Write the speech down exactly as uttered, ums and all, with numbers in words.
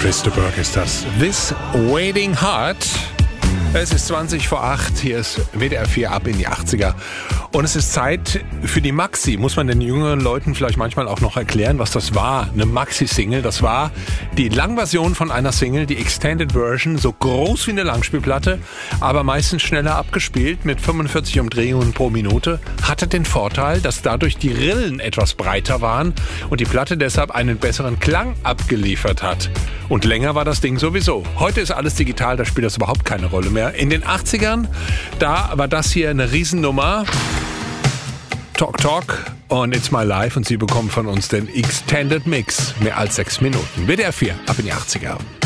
Chris de Burgh ist das. This Waiting Heart. Es ist zwanzig vor acht, hier ist W D R vier ab in die achtziger. Und es ist Zeit für die Maxi. Muss man den jüngeren Leuten vielleicht manchmal auch noch erklären, was das war? Eine Maxi-Single, das war die Langversion von einer Single, die Extended Version, so groß wie eine Langspielplatte, aber meistens schneller abgespielt mit fünfundvierzig Umdrehungen pro Minute. Hatte den Vorteil, dass dadurch die Rillen etwas breiter waren und die Platte deshalb einen besseren Klang abgeliefert hat. Und länger war das Ding sowieso. Heute ist alles digital, da spielt das überhaupt keine Rolle mehr. In den achtzigern, da war das hier eine Riesennummer. Talk Talk und It's My Life und Sie bekommen von uns den Extended Mix. Mehr als sechs Minuten. W D R vier ab in die achtziger.